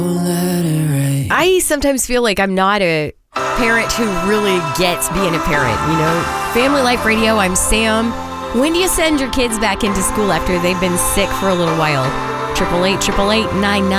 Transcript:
I sometimes feel like I'm not a parent who really gets being a parent, you know? Family Life Radio, I'm Sam. When do you send your kids back into school after they've been sick for a little while? 888-888-99.